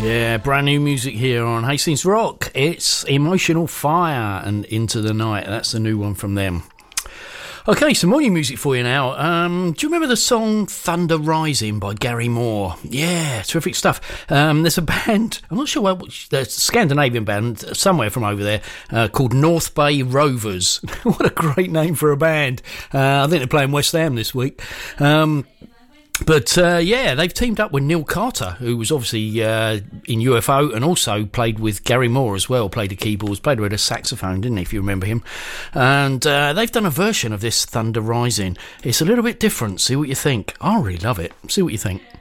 Yeah, brand new music here on Hastings Rock. It's Emotional Fire and Into the Night. That's the new one from them. Okay, some more new music for you now. Do you remember the song Thunder Rising by Gary Moore? Yeah, terrific stuff. There's a band, I'm not sure what, there's a Scandinavian band somewhere from over there called North Bay Rovers. What a great name for a band. I think they're playing West Ham this week. But they've teamed up with Neil Carter, who was obviously in UFO and also played with Gary Moore as well, played the keyboards, played with a saxophone, didn't he, if you remember him. And they've done a version of this Thunder Rising. It's a little bit different. See what you think. I really love it. See what you think.